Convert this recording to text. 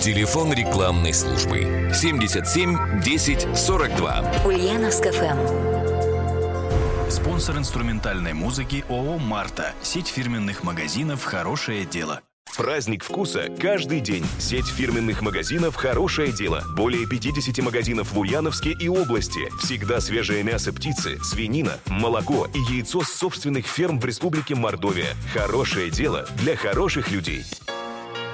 Телефон рекламной службы 77 10 42. Ульяновск ФМ. Спонсор инструментальной музыки ООО «Марта». Сеть фирменных магазинов «Хорошее дело». Праздник вкуса каждый день. Сеть фирменных магазинов «Хорошее дело». Более 50 магазинов в Ульяновске и области. Всегда свежее мясо птицы, свинина, молоко и яйцо с собственных ферм в Республике Мордовия. Хорошее дело для хороших людей.